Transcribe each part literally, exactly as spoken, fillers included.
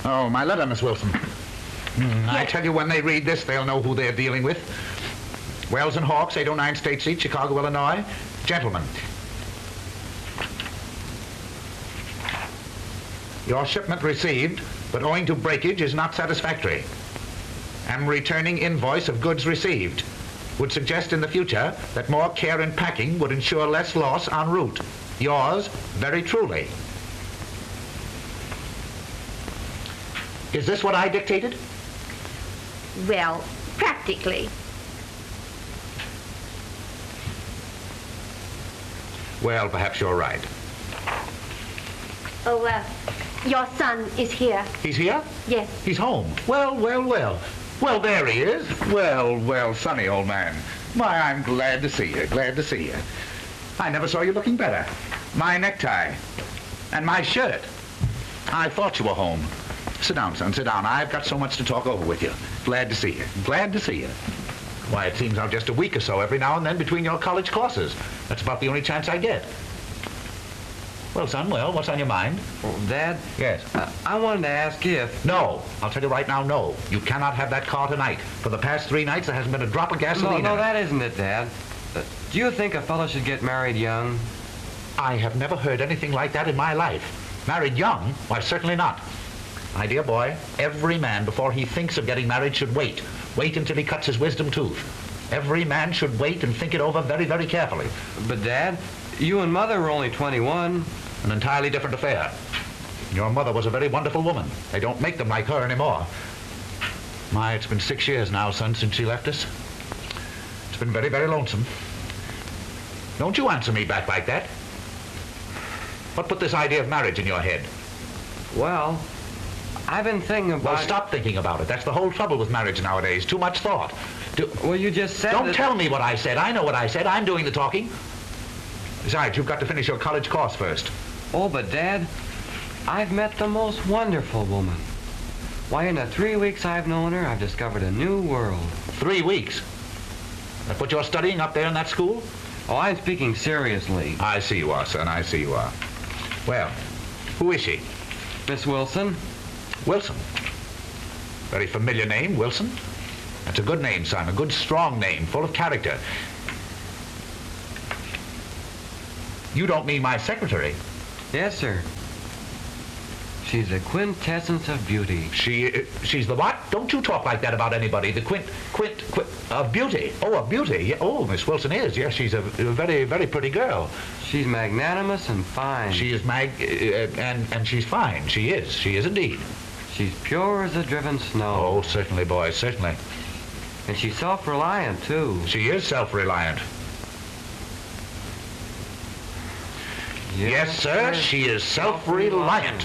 Oh, my letter, Miss Wilson. Mm, I Yes. tell you, when they read this, they'll know who they're dealing with. Wells and Hawks, eight oh nine State Street, Chicago, Illinois. Gentlemen, your shipment received, but owing to breakage is not satisfactory. Am returning invoice of goods received. Would suggest in the future that more care in packing would ensure less loss en route. Yours, very truly. Is this what I dictated? Well, practically. Well, perhaps you're right. Oh, uh, your son is here. He's here? Yes. He's home. Well, well, well. Well, there he is. Well, well, Sonny, old man. Why, I'm glad to see you, glad to see you. I never saw you looking better. My necktie. And my shirt. I thought you were home. Sit down, son, sit down. I've got so much to talk over with you. Glad to see you. Glad to see you. Why, it seems I'm just a week or so every now and then between your college courses. That's about the only chance I get. Well, son, well, what's on your mind? Well, Dad? Yes. Uh, I wanted to ask if... No. I'll tell you right now, no. You cannot have that car tonight. For the past three nights, there hasn't been a drop of gasoline No, in no, it. that isn't it, Dad. Uh, do you think a fellow should get married young? I have never heard anything like that in my life. Married young? Why, certainly not. My dear boy, every man, before he thinks of getting married, should wait. Wait until he cuts his wisdom tooth. Every man should wait and think it over very, very carefully. But, Dad, you and Mother were only twenty-one. An entirely different affair. Your mother was a very wonderful woman. They don't make them like her anymore. My, it's been six years now, son, since she left us. It's been very, very lonesome. Don't you answer me back like that. What put this idea of marriage in your head? Well, I've been thinking about... Well, stop thinking about it. That's the whole trouble with marriage nowadays. Too much thought. Do... Well, you just said Don't that... tell me what I said. I know what I said. I'm doing the talking. Besides, you've got to finish your college course first. Oh, but, Dad, I've met the most wonderful woman. Why, in the three weeks I've known her, I've discovered a new world. Three weeks. That's what you're studying up there in that school? Oh, I'm speaking seriously. I see you are, son. I see you are. Well, who is she? Miss Wilson? Wilson. Very familiar name, Wilson. That's a good name, son. A good, strong name, full of character. You don't mean my secretary. Yes, sir. She's the quintessence of beauty. She, uh, she's the what? Don't you talk like that about anybody. The quint, quint, quint, of beauty. Oh, of beauty. Yeah. Oh, Miss Wilson is. Yes, she's a, a very, very pretty girl. She's magnanimous and fine. She is mag, uh, and, and she's fine. She is. She is indeed. She's pure as the driven snow. Oh, certainly, boy, certainly. And she's self-reliant, too. She is self-reliant. Yes, sir, she is self-reliant.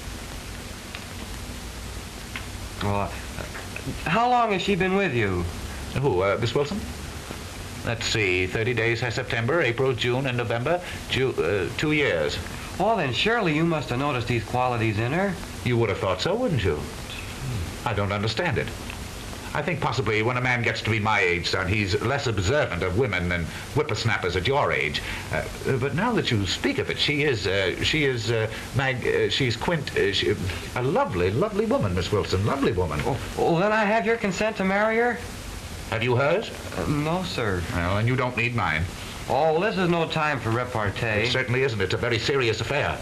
Well, uh, how long has she been with you? Who, uh, Miss Wilson? Let's see, thirty days has September, April, June, and November. Ju uh, two years. Well, then surely you must have noticed these qualities in her. You would have thought so, wouldn't you? I don't understand it. I think possibly when a man gets to be my age, son, he's less observant of women than whippersnappers at your age. Uh, but now that you speak of it, she is, uh, she is, uh, Mag, uh, she's quint, uh, she, a lovely, lovely woman, Miss Wilson, lovely woman. Oh, well, then I have your consent to marry her? Have you hers? Uh, no, sir. Well, and you don't need mine. Oh, this is no time for repartee. It certainly isn't. It's a very serious affair.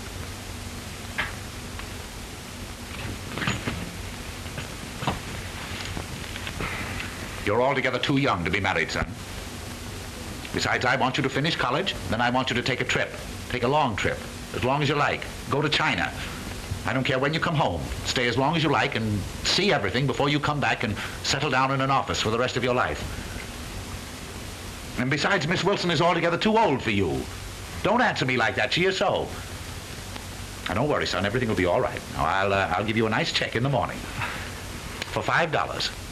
You're altogether too young to be married, son. Besides, I want you to finish college, then I want you to take a trip. Take a long trip, as long as you like. Go to China. I don't care when you come home. Stay as long as you like and see everything before you come back and settle down in an office for the rest of your life. And besides, Miss Wilson is altogether too old for you. Don't answer me like that. She is so. Now, don't worry, son. Everything will be all right. Now, I'll, uh, I'll give you a nice check in the morning for five dollars.